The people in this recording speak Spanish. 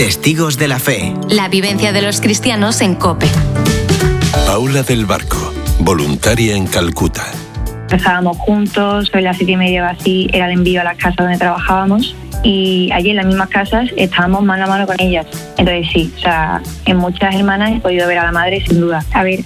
Testigos de la Fe. La vivencia de los cristianos en COPE. Paula del Barco, voluntaria en Calcuta. Rezábamos juntos, sobre las 7:30 o así era el envío a las casas donde trabajábamos y allí en las mismas casas estábamos mano a mano con ellas. Entonces sí, o sea, en muchas hermanas he podido ver a la madre sin duda. A ver,